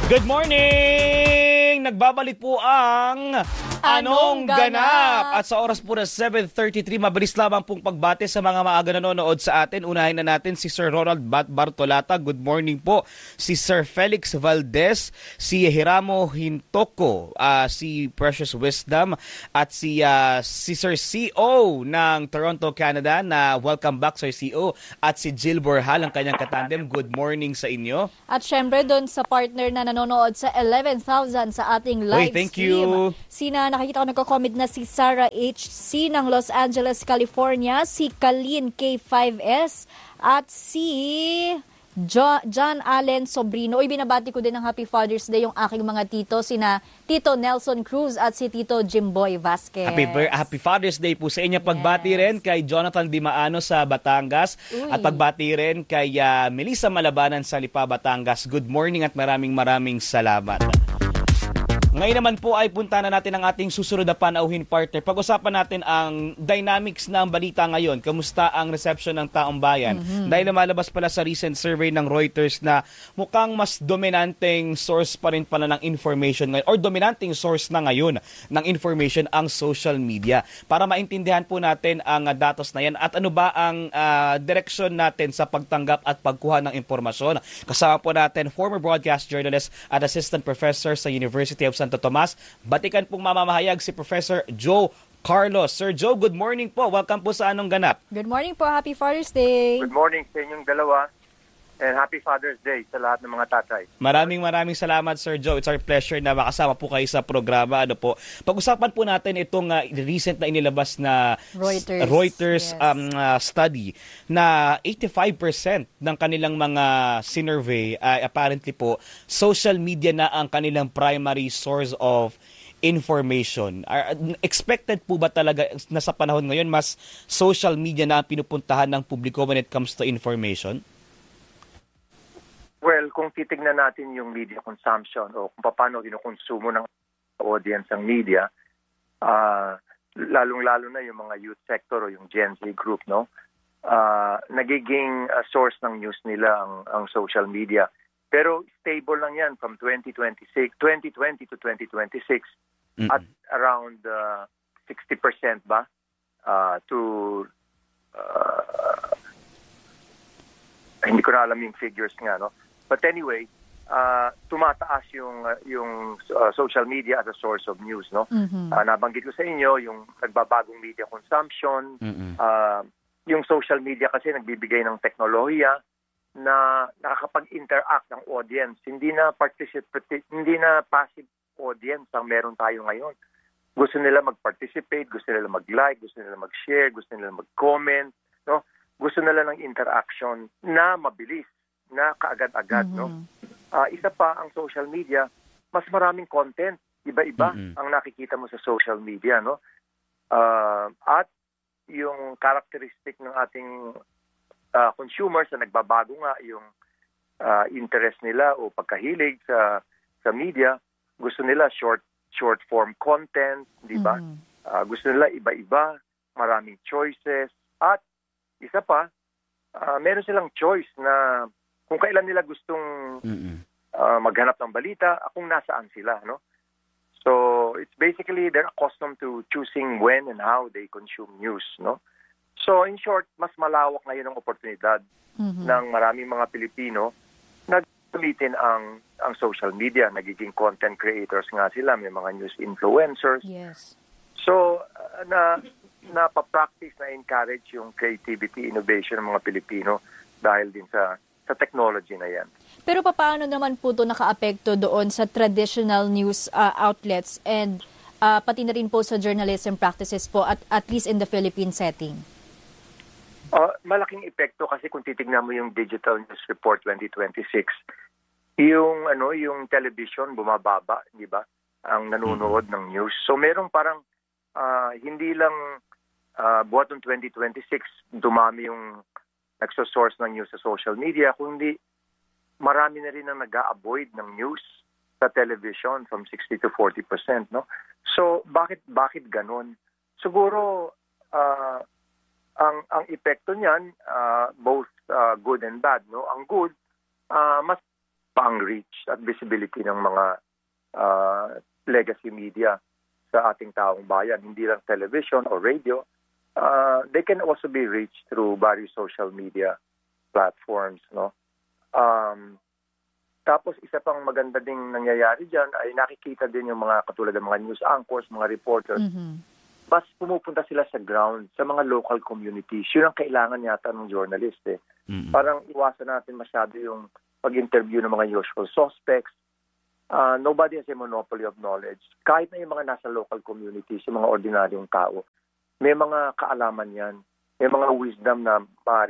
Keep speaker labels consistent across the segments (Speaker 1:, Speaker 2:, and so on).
Speaker 1: Good morning! Nagbabalik po ang Anong Ganap? At sa oras po na 7:33, mabilis lamang pong pagbate sa mga maaga nanonood sa atin. Unahin na natin si Sir Ronald Bartolata. Good morning po. Si Sir Felix Valdez, si Hiramo Hintoko, si Precious Wisdom, at si Sir CO ng Toronto, Canada na welcome back Sir CO, at si Jill Borhal, ang kanyang katandem. Good morning sa inyo.
Speaker 2: At syempre doon sa partner na nanonood sa 11,000 sa ating live
Speaker 1: thank
Speaker 2: stream.
Speaker 1: you.
Speaker 2: Nakikita ko nagko-comment na si Sarah HC ng Los Angeles, California, si Kalin K5S, at si John Allen Sobrino. Binabati ko din ng Happy Father's Day yung aking mga tito, sina Tito Nelson Cruz at si Tito Jimboy Vasquez.
Speaker 1: Happy Father's Day po sa inyo. Pagbati rin kay Jonathan Dimaano sa Batangas. At pagbati rin kay Melissa Malabanan sa Lipa, Batangas. Good morning at maraming salamat. Ngayon naman po ay punta na natin ang ating susunod na panauhin partner. Pag-usapan natin ang dynamics ng balita ngayon. Kamusta ang reception ng taong bayan? Dahil lumalabas pala sa recent survey ng Reuters na mukhang mas dominanteng source pa rin pala ng information ngayon, or dominanteng source na ngayon ng information ang social media. Para maintindihan po natin ang datos na yan at ano ba ang direksyon natin sa pagtanggap at pagkuha ng impormasyon. Kasama po natin former broadcast journalist at assistant professor sa University of Santo Tomas. Batikan pong mamamahayag si Professor Joe Carlos. Sir Joe, good morning po. Welcome po sa Anong Ganap.
Speaker 2: Good morning po. Happy Father's Day.
Speaker 3: Good morning sa inyong dalawa. And Happy Father's Day sa lahat ng mga tatay.
Speaker 1: Maraming salamat, Sir Joe. It's our pleasure na makasama po kayo sa programa. Pag-usapan po natin itong recent na inilabas na Reuters study na 85% ng kanilang mga sinurvey ay apparently po social media na ang kanilang primary source of information. Expected po ba talaga na sa panahon ngayon mas social media na ang pinupuntahan ng publiko when it comes to information?
Speaker 3: Well, kung titignan natin yung media consumption o kung paano kinukonsumo ng audience ang media, lalong-lalo na yung mga youth sector o yung Gen Z group, no? Nagiging source ng news nila ang social media. Pero stable lang yan from 2020 to 2026 at around 60% ba to hindi ko na alam yung figures nga, no? But anyway, tumataas yung social media as a source of news, no? Nabanggit ko sa inyo yung nagbabagong media consumption, yung social media kasi nagbibigay ng teknolohiya na nakakapag-interact ng audience. Hindi na passive audience ang meron tayo ngayon. Gusto nila mag-participate, gusto nila mag-like, gusto nila mag-share, gusto nila mag-comment, no? Gusto nila ng interaction na mabilis, na kaagad-agad, no? Isa pa ang social media, mas maraming content, iba-iba ang nakikita mo sa social media, no? At yung characteristic ng ating consumers na nagbabago nga yung interest nila o pagkahilig sa media, gusto nila short form content, di ba? Gusto nila iba-iba, maraming choices, at isa pa, meron silang choice na kung kailan nila gustong maghanap ng balita, kung nasaan sila, no? So, it's basically they're accustomed to choosing when and how they consume news, no? So, in short, mas malawak ngayon ang oportunidad ng maraming mga Pilipino na gamitin ang social media. Nagiging content creators nga sila, may mga news influencers.
Speaker 2: Yes.
Speaker 3: So, napapractice, na-encourage yung creativity, innovation ng mga Pilipino dahil din sa technology na yan.
Speaker 2: Pero paano naman po ito naka-apekto doon sa traditional news outlets and pati na rin po sa journalism practices po at least in the Philippine setting?
Speaker 3: Malaking epekto kasi kung titignan mo yung Digital News Report 2026, yung television bumababa, di ba? Ang nanonood ng news. So merong parang hindi lang buhat ng 2026 dumami yung nagsosource ng news sa social media, kundi marami na rin ang nag-a-avoid ng news sa television from 60 to 40%, no? So bakit ganon? Siguro ang epekto niyan both good and bad, no? Ang good, mas pang reach at visibility ng mga legacy media sa ating taong bayan, hindi lang television or radio. They can also be reached through various social media platforms, no? Tapos isa pang maganda ding nangyayari diyan ay nakikita din yung mga katulad ng mga news anchors, mga reporters. Mas pumupunta sila sa ground, sa mga local communities. Yun ang kailangan yata ng journalist eh. Parang iwasan natin masyado yung pag-interview ng mga usual suspects. Nobody has a monopoly of knowledge. Kahit na yung mga nasa local communities, yung mga ordinaryong tao, may mga kaalaman yan. May mga wisdom na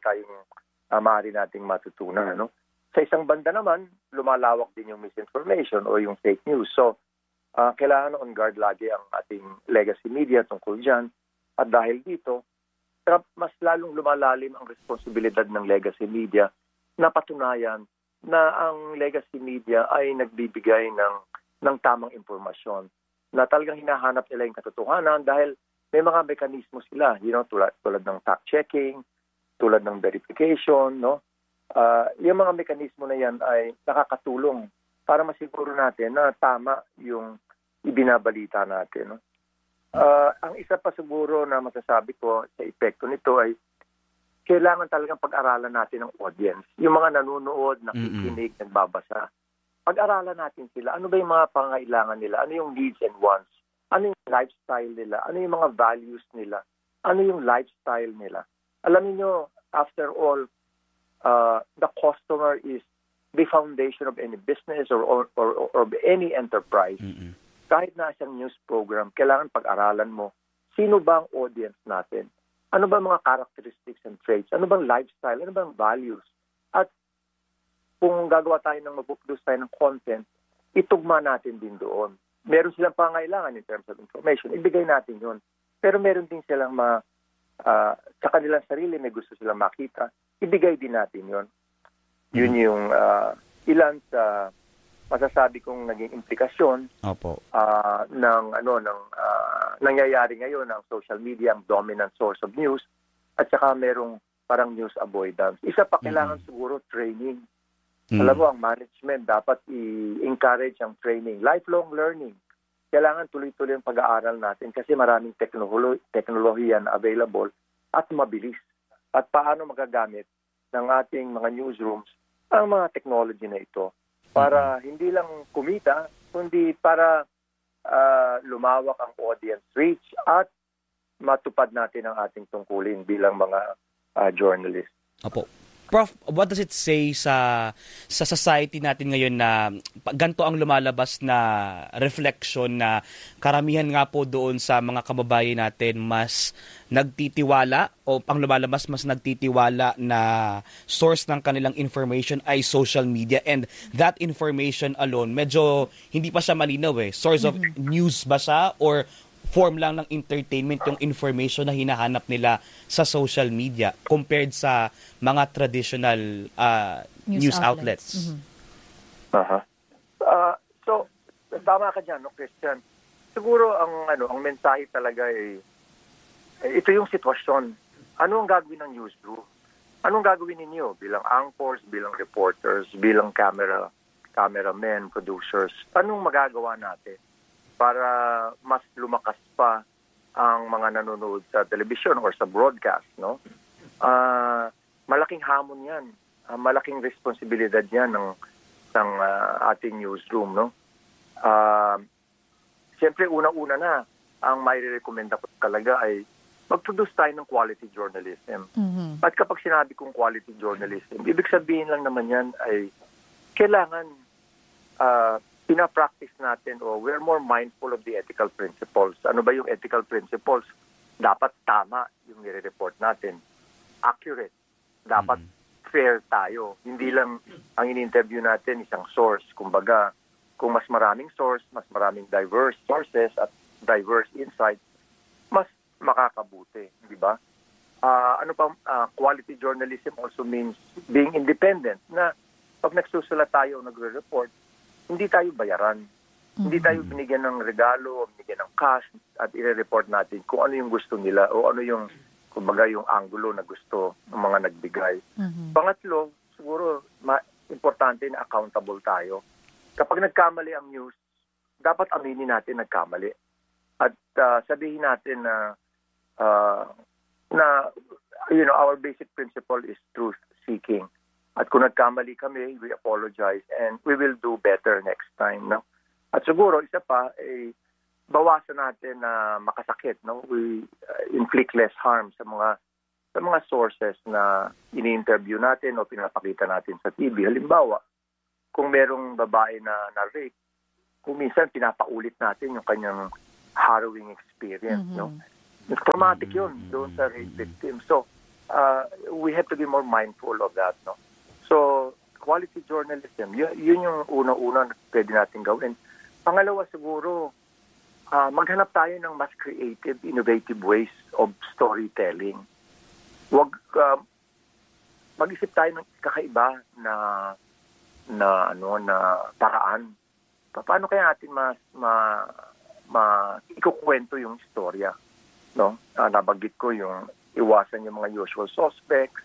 Speaker 3: maaari nating matutunan. Ano? Sa isang banda naman, lumalawak din yung misinformation o yung fake news. So, kailangan on guard lagi ang ating legacy media tungkol dyan. At dahil dito, mas lalong lumalalim ang responsibilidad ng legacy media na patunayan na ang legacy media ay nagbibigay ng tamang impormasyon. Na talagang hinahanap nila yung katotohanan dahil may mga mekanismo sila, tulad ng fact-checking, tulad ng verification, no? Yung mga mekanismo na yan ay nakakatulong para masiguro natin na tama yung ibinabalita natin. No? Ang isa pa siguro na masasabi ko sa epekto nito ay kailangan talagang pag-aralan natin ang audience. Yung mga nanonood, nakikinig, nagbabasa. Pag-aralan natin sila. Ano ba yung mga pangailangan nila? Ano yung needs and wants? Ano yung lifestyle nila? Ano yung mga values nila? Ano yung lifestyle nila? Alam niyo, after all, the customer is the foundation of any business or any enterprise. Kahit na isang news program, kailangan pag-aralan mo, sino ba ang audience natin? Ano ba mga characteristics and traits? Ano bang lifestyle? Ano bang values? At kung gagawa tayo mag-produce tayo ng content, itugma natin din doon. Meron silang pangailangan in terms of information, ibigay natin yun. Pero meron din silang sa kanilang sarili, may gusto silang makita, ibigay din natin yun. Yun yung ilan sa masasabi kong naging implikasyon ng nangyayari ngayon ng social media, ang dominant source of news, at saka merong parang news avoidance. Isa pa, kailangan siguro training. Alam mo, ang management dapat i-encourage ang training. Lifelong learning. Kailangan tuloy-tuloy ang pag-aaral natin kasi maraming teknolohiya na available at mabilis. At paano magagamit ng ating mga newsrooms ang mga technology na ito para hindi lang kumita, kundi para lumawak ang audience reach at matupad natin ang ating tungkulin bilang mga journalist.
Speaker 1: Opo. Prof, what does it say sa society natin ngayon na ganito ang lumalabas na reflection na karamihan nga po doon sa mga kababayan natin mas nagtitiwala o ang lumalabas mas nagtitiwala na source ng kanilang information ay social media, and that information alone medyo hindi pa siya malinaw eh. Source of news ba siya or form lang ng entertainment yung information na hinahanap nila sa social media compared sa mga traditional news outlets.
Speaker 3: So, tama ka dyan, no, Christian. Siguro ang mensahe talaga ay ito yung sitwasyon. Ano ang gagawin ng newsroom? Anong gagawin ninyo bilang anchors, bilang reporters, bilang cameramen, producers? Anong magagawa natin para mas lumakas pa ang mga nanonood sa television or sa broadcast, no? Malaking hamon 'yan. Malaking responsibilidad 'yan ng ating newsroom, no? Siyempre una-una na ang mairekomenda ko talaga ay mag-produce tayo ng quality journalism. At kapag sinabi kong quality journalism, ibig sabihin lang naman 'yan ay kailangan pina-practice natin o we're more mindful of the ethical principles. Ano ba yung ethical principles? Dapat tama yung nire-report natin. Accurate. Dapat fair tayo. Hindi lang ang in-interview natin isang source. Kumbaga, kung mas maraming source, mas maraming diverse sources at diverse insights, mas makakabuti. Di ba? Quality journalism also means being independent na pag nagsusulat tayo o nagre-report, hindi tayo bayaran. Hindi tayo binigyan ng regalo, binigyan ng cash at i-report natin kung ano yung gusto nila o ano yung, kumbaga, yung angulo na gusto ng mga nagbigay. Pangatlo, siguro importante na accountable tayo. Kapag nagkamali ang news, dapat aminin natin nagkamali. At sabihin natin na our basic principle is truth seeking. At kung nagkamali kami, we apologize and we will do better next time. No? At siguro, isa pa, bawasan natin na makasakit. No? We inflict less harm sa mga sources na ini-interview natin o pinapakita natin sa TV. Halimbawa, kung merong babae na rape, kung minsan pinapaulit natin yung kanyang harrowing experience. No? Traumatic yun doon sa rape victim. So, we have to be more mindful of that. No? So, quality journalism, yun yung una-una na pwede natin gawin. Pangalawa siguro, maghanap tayo ng mas creative, innovative ways of storytelling. Wag mag-isip tayo ng kakaiba na paraan. Paano kaya natin ikukwento yung istorya? No? Nabanggit ko yung iwasan yung mga usual suspects.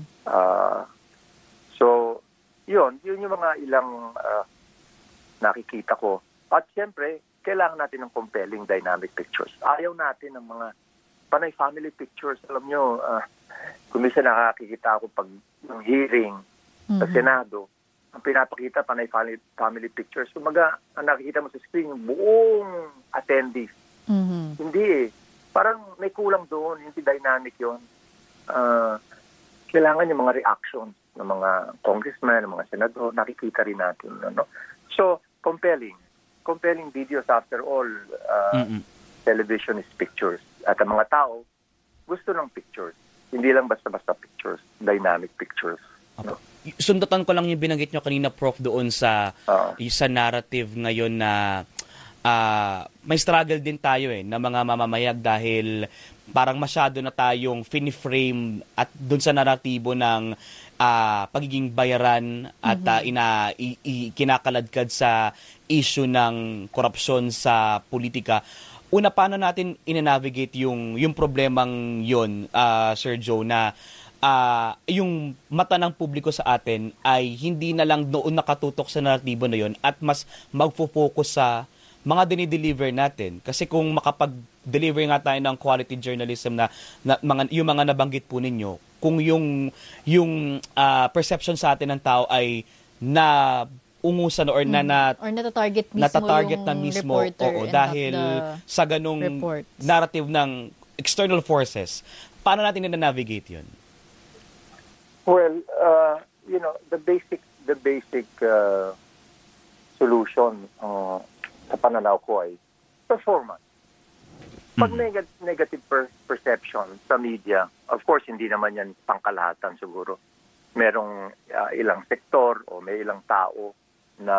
Speaker 3: So, yun yung mga ilang nakikita ko. At siyempre, kailangan natin ng compelling dynamic pictures. Ayaw natin ng mga panay family pictures. Alam nyo, kung minsan nakakikita ako pag yung hearing sa Senado, ang pinapakita panay family pictures. Kumaga, ang nakikita mo sa screen, yung buong attendees. Hindi Parang may kulang doon, hindi dynamic yun. Kailangan yung mga reactions ng mga congressman, ng mga senador, nakikita rin natin. No? So, compelling videos after all. Television is pictures. At ang mga tao, gusto ng pictures. Hindi lang basta-basta pictures, dynamic pictures. No?
Speaker 1: Sundutan ko lang yung binanggit nyo kanina, Prof, doon sa narrative ngayon na may struggle din tayo na mga mamamayag dahil parang masyado na tayong finiframe at doon sa naratibo ng pagiging bayaran at kinakaladkad sa issue ng korupsyon sa politika. Una, paano natin inanavigate yung problemang yon, Sir Joe, na yung mata ng publiko sa atin ay hindi na lang noon nakatutok sa naratibo na yon at mas magfo-focus sa mga dinideliver natin. Kasi kung makapag-deliver nga tayo ng quality journalism na yung mga nabanggit po ninyo, kung yung perception sa atin ng tao ay na ungusan or
Speaker 2: natatarget
Speaker 1: na mismo dahil sa ganung
Speaker 2: reports.
Speaker 1: Narrative ng external forces, paano natin na-navigate yun?
Speaker 3: Well, the basic solution sa pananaw ko ay performance. Pag negative perception sa media, of course, hindi naman yan pangkalahatan siguro. Merong ilang sektor o may ilang tao na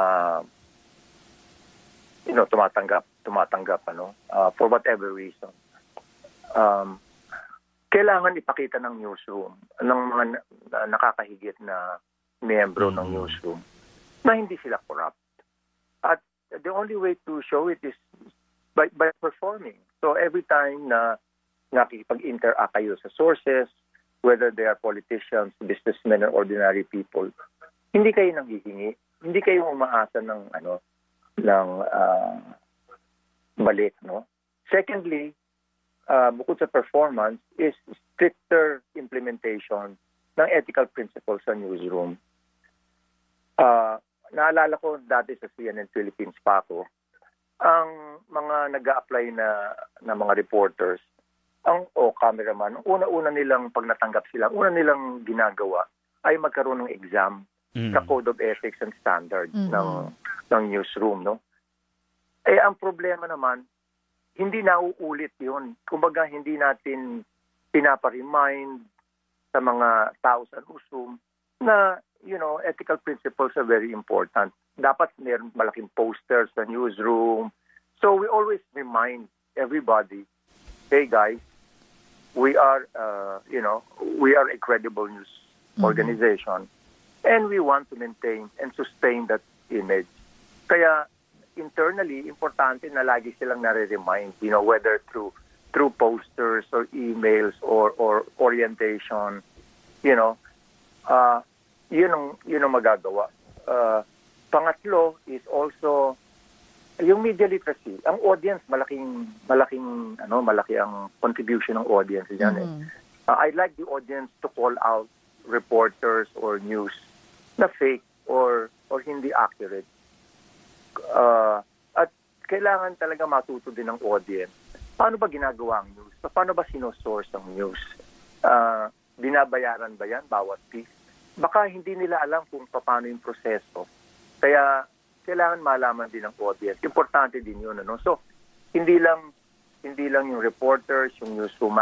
Speaker 3: tumatanggap for whatever reason. Kailangan ipakita ng newsroom, ng mga nakakahigit na miyembro ng newsroom, na hindi sila corrupt. At the only way to show it is by performing. So every time na nakikipag-interact kayo sa sources, whether they are politicians, businessmen, or ordinary people, hindi kayo nanghihingi, hindi kayo umaasa ng balik, no? Secondly, bukod sa performance, is stricter implementation ng ethical principles sa newsroom. Naalala ko dati sa CNN Philippines pa ako, ang mga nag-a-apply na mga reporters, cameraman, una-una nilang pag natanggap sila, una nilang ginagawa ay magkaroon ng exam sa Code of Ethics and Standards ng newsroom, no? Ang problema naman, hindi nauulit yun. Kumbaga, hindi natin pinapa-remind sa mga tao sa newsroom na, ethical principles are very important. Dapat meron malaking posters sa newsroom. So we always remind everybody, hey guys, we are a credible news organization, and we want to maintain and sustain that image. Kaya internally, importante na lagi silang nare-remind, whether through posters or emails or orientation, yun ang magagawa. Pangatlo is also yung media literacy. Ang audience malaki ang contribution ng audience diyan. I'd like the audience to call out reporters or news na fake or hindi accurate. At kailangan talaga matuto din ng audience. Paano ba ginagawa ang news? Paano ba sinosource ang news? Binabayaran ba yan bawat piece? Baka hindi nila alam kung paano yung proseso. Kaya kailangan malaman din ng audience. Importante din yun. So, hindi lang yung reporters, yung newsroom